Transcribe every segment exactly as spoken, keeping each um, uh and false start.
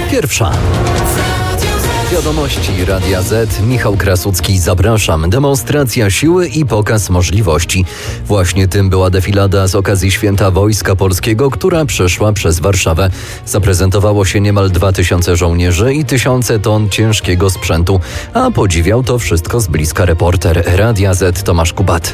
pierwsza. Wiadomości Radia Z. Michał Krasucki, zapraszam. Demonstracja siły i pokaz możliwości. Właśnie tym była defilada z okazji Święta Wojska Polskiego, która przeszła przez Warszawę. Zaprezentowało się niemal dwa tysiące żołnierzy i tysiące ton ciężkiego sprzętu. A podziwiał to wszystko z bliska reporter Radia Z Tomasz Kubat.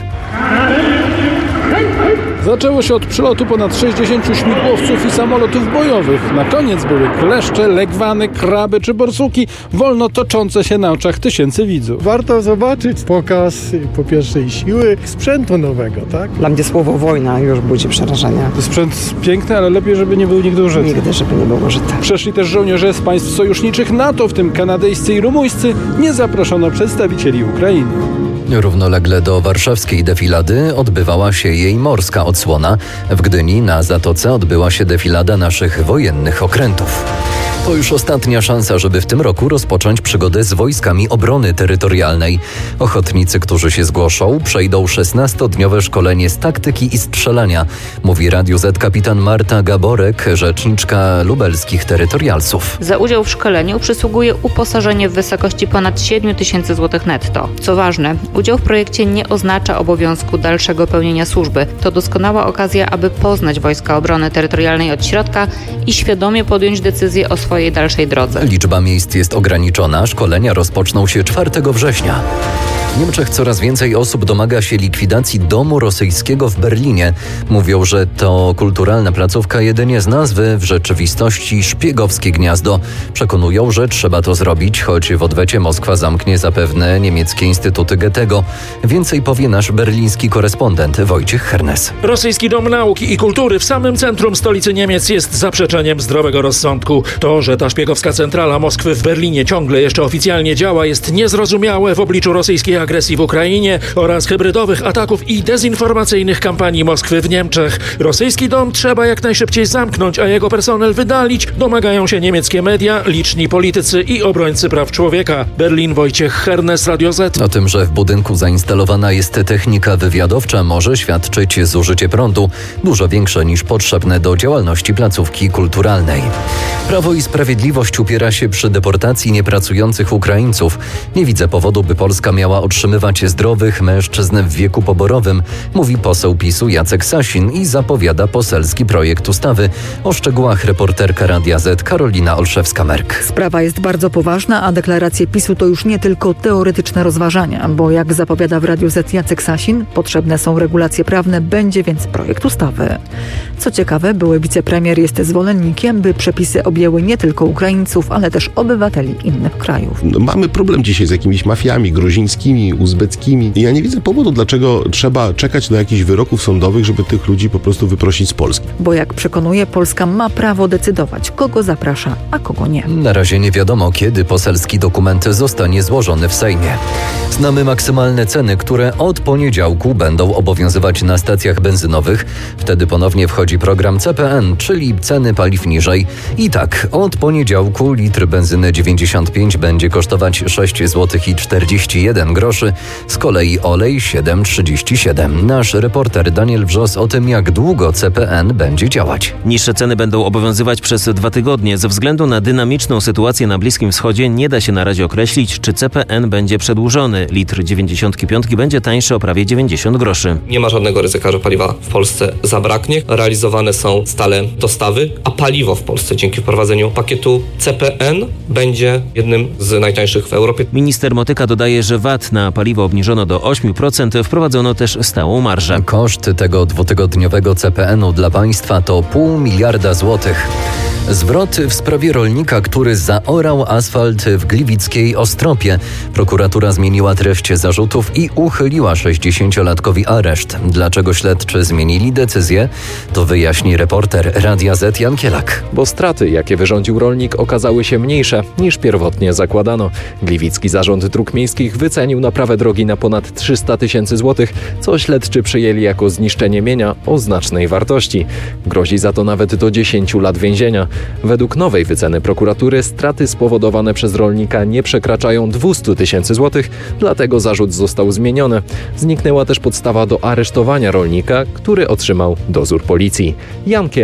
Zaczęło się od przylotu ponad sześćdziesięciu śmigłowców i samolotów bojowych. Na koniec były kleszcze, legwany, kraby czy borsuki, wolno toczące się na oczach tysięcy widzów. Warto zobaczyć pokaz po pierwsze siły sprzętu nowego, tak? Dla mnie słowo wojna już budzi przerażenia. Sprzęt piękny, ale lepiej, żeby nie był nigdy użyty. Nigdy, żeby nie był użyty. Przeszli też żołnierze z państw sojuszniczych NATO, w tym kanadyjscy i rumuńscy. Nie zaproszono przedstawicieli Ukrainy. Równolegle do warszawskiej defilady odbywała się jej morska odsłona. W Gdyni na Zatoce odbyła się defilada naszych wojennych okrętów. To już ostatnia szansa, żeby w tym roku rozpocząć przygodę z wojskami obrony terytorialnej. Ochotnicy, którzy się zgłoszą, przejdą szesnastodniowe szkolenie z taktyki i strzelania, mówi Radiu Z kapitan Marta Gaborek, rzeczniczka lubelskich terytorialsów. Za udział w szkoleniu przysługuje uposażenie w wysokości ponad siedem tysięcy złotych netto. Co ważne, udział w projekcie nie oznacza obowiązku dalszego pełnienia służby. To doskonała okazja, aby poznać Wojska Obrony Terytorialnej od środka i świadomie podjąć decyzję o swojej dalszej drodze. Liczba miejsc jest ograniczona. Szkolenia rozpoczną się czwartego września. W Niemczech coraz więcej osób domaga się likwidacji domu rosyjskiego w Berlinie. Mówią, że to kulturalna placówka jedynie z nazwy, w rzeczywistości szpiegowskie gniazdo. Przekonują, że trzeba to zrobić, choć w odwecie Moskwa zamknie zapewne niemieckie instytuty Goethego. Więcej powie nasz berliński korespondent Wojciech Hernes. Rosyjski Dom Nauki i Kultury w samym centrum stolicy Niemiec jest zaprzeczeniem zdrowego rozsądku. To, że ta szpiegowska centrala Moskwy w Berlinie ciągle jeszcze oficjalnie działa, jest niezrozumiałe w obliczu rosyjskiej agresji w Ukrainie oraz hybrydowych ataków i dezinformacyjnych kampanii Moskwy w Niemczech. Rosyjski dom trzeba jak najszybciej zamknąć, a jego personel wydalić, domagają się niemieckie media, liczni politycy i obrońcy praw człowieka. Berlin, Wojciech Hernes, Radio Z. O tym, że w budynku zainstalowana jest technika wywiadowcza, może świadczyć zużycie prądu, dużo większe niż potrzebne do działalności placówki kulturalnej. Prawo i Sprawiedliwość upiera się przy deportacji niepracujących Ukraińców. Nie widzę powodu, by Polska miała otrzymywać zdrowych mężczyzn w wieku poborowym, mówi poseł PiSu Jacek Sasin i zapowiada poselski projekt ustawy. O szczegółach reporterka Radia Z Karolina Olszewska-Merk. Sprawa jest bardzo poważna, a deklaracje PiSu to już nie tylko teoretyczne rozważania, bo jak zapowiada w Radiu Z Jacek Sasin, potrzebne są regulacje prawne, będzie więc projekt ustawy. Co ciekawe, były wicepremier jest zwolennikiem, by przepisy objęły nie tylko Ukraińców, ale też obywateli innych krajów. No, mamy problem dzisiaj z jakimiś mafiami gruzińskimi, uzbeckimi. I ja nie widzę powodu, dlaczego trzeba czekać do jakichś wyroków sądowych, żeby tych ludzi po prostu wyprosić z Polski. Bo jak przekonuje, Polska ma prawo decydować, kogo zaprasza, a kogo nie. Na razie nie wiadomo, kiedy poselski dokument zostanie złożony w Sejmie. Znamy maksymalne ceny, które od poniedziałku będą obowiązywać na stacjach benzynowych. Wtedy ponownie wchodzi program C P N, czyli ceny paliw niżej. I tak, od poniedziałku litr benzyny dziewięćdziesiąt pięć będzie kosztować sześć złotych i czterdzieści jeden groszy, z kolei olej siedem trzydzieści siedem. Nasz reporter Daniel Wrzos o tym, jak długo C P N będzie działać. Niższe ceny będą obowiązywać przez dwa tygodnie. Ze względu na dynamiczną sytuację na Bliskim Wschodzie nie da się na razie określić, czy C P N będzie przedłużony. Litr dziewięćdziesiąt pięć będzie tańszy o prawie dziewięćdziesiąt groszy. Nie ma żadnego ryzyka, że paliwa w Polsce zabraknie. Realizowane są stale dostawy, a paliwo w Polsce dzięki wprowadzeniu pakietu C P N będzie jednym z najtańszych w Europie. Minister Motyka dodaje, że V A T na paliwo obniżono do osiem procent, wprowadzono też stałą marżę. Koszt tego dwutygodniowego C P N-u dla państwa to pół miliarda złotych. Zwrot w sprawie rolnika, który zaorał asfalt w gliwickiej Ostropie. Prokuratura zmieniła treść zarzutów i uchyliła sześćdziesięciolatkowi areszt. Dlaczego śledczy zmienili decyzję? To wyjaśni reporter Radia Z Jan Kielak. Bo straty, jakie wyrządził rolnik, okazały się mniejsze niż pierwotnie zakładano. Gliwicki Zarząd Dróg Miejskich wycenił naprawę drogi na ponad trzysta tysięcy złotych, co śledczy przyjęli jako zniszczenie mienia o znacznej wartości. Grozi za to nawet do dziesięciu lat więzienia. Według nowej wyceny prokuratury straty spowodowane przez rolnika nie przekraczają dwieście tysięcy złotych, dlatego zarzut został zmieniony. Zniknęła też podstawa do aresztowania rolnika, który otrzymał dozór policji. Jan Kielak.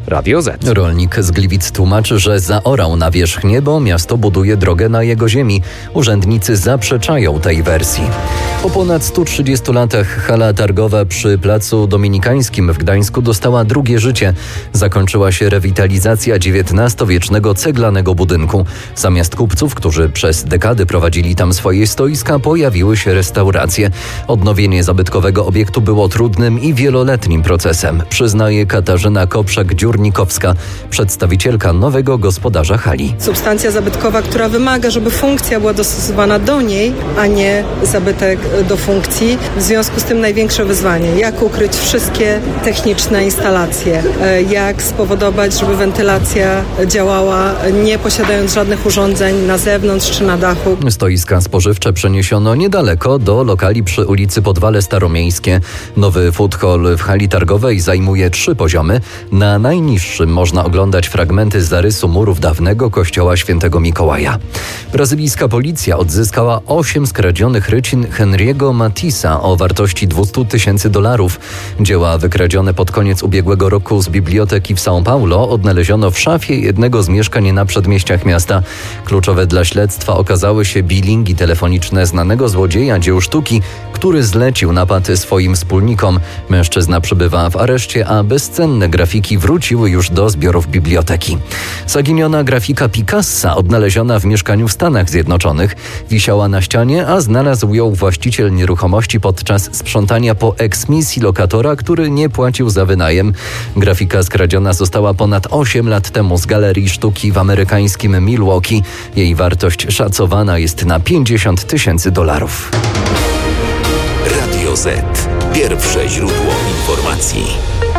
Radio Z. Rolnik z Gliwic tłumaczy, że zaorał nawierzchnię, bo miasto buduje drogę na jego ziemi. Urzędnicy zaprzeczają tej wersji. Po ponad stu trzydziestu latach hala targowa przy Placu Dominikańskim w Gdańsku dostała drugie życie. Zakończyła się rewitalizacja dziewiętnastowiecznego ceglanego budynku. Zamiast kupców, którzy przez dekady prowadzili tam swoje stoiska, pojawiły się restauracje. Odnowienie zabytkowego obiektu było trudnym i wieloletnim procesem, przyznaje Katarzyna Koprzak-Dziurnikowska, przedstawicielka nowego gospodarza hali. Substancja zabytkowa, która wymaga, żeby funkcja była dostosowana do niej, a nie zabytek do funkcji. W związku z tym największe wyzwanie, jak ukryć wszystkie techniczne instalacje, jak spowodować, żeby wentylacja działała, nie posiadając żadnych urządzeń na zewnątrz czy na dachu. Stoiska spożywcze przeniesiono niedaleko do lokali przy ulicy Podwale Staromiejskie. Nowy food hall w hali targowej zajmuje trzy poziomy. Na najniższym można oglądać fragmenty zarysu murów dawnego kościoła świętego Mikołaja. Brazylijska policja odzyskała osiem skradzionych rycin Henry'ego Matissa o wartości dwieście tysięcy dolarów. Dzieła wykradzione pod koniec ubiegłego roku z biblioteki w São Paulo odnaleziono w szafie jednego z mieszkań na przedmieściach miasta. Kluczowe dla śledztwa okazały się bilingi telefoniczne znanego złodzieja dzieł sztuki, który zlecił napad swoim wspólnikom. Mężczyzna przebywa w areszcie, a bezcenne grafiki wróciły już do zbiorów biblioteki. Zaginiona grafika Picassa, odnaleziona w mieszkaniu w Stanach Zjednoczonych, wisiała na ścianie, a znalazł ją właściciel nieruchomości podczas sprzątania po eksmisji lokatora, który nie płacił za wynajem. Grafika skradziona została ponad osiem lat temu z galerii sztuki w amerykańskim Milwaukee. Jej wartość szacowana jest na pięćdziesiąt tysięcy dolarów. Radio Z. Pierwsze źródło informacji.